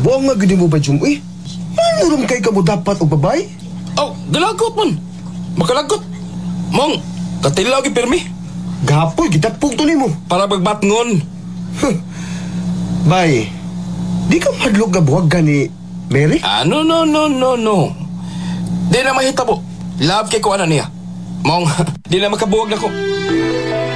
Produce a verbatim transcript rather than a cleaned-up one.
Buang nga gini mo ba, Jum? Uy, manuram kay ka mo dapat o babay? Oh, galagot man. Makalagot. Mong, katilaw gi pirmi. Gapoy, gitapog to ni mo. Para magbatngon. Bay, di ka madlog nga buwag gani, Mary? Ah, no, no, no, no, no. Di na mahitabo. Love kay ko ano niya. Mong, di na makabuwag na ko.